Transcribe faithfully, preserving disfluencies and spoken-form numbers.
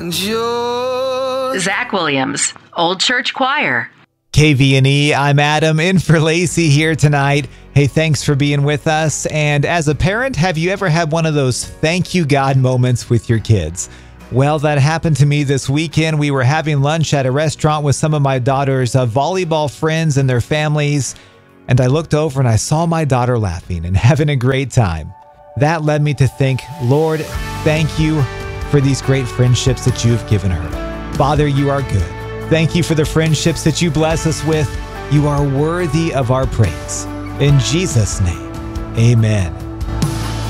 Zach Williams, Old Church Choir. K V N E, I'm Adam, in for Lacey here tonight. Hey, thanks for being with us. And as a parent, have you ever had one of those thank you God moments with your kids? Well, that happened to me this weekend. We were having lunch at a restaurant with some of my daughter's uh, volleyball friends and their families. And I looked over and I saw my daughter laughing and having a great time. That led me to think, Lord, thank you for these great friendships that you've given her. Father, you are good. Thank you for the friendships that you bless us with. You are worthy of our praise. In Jesus' name, amen.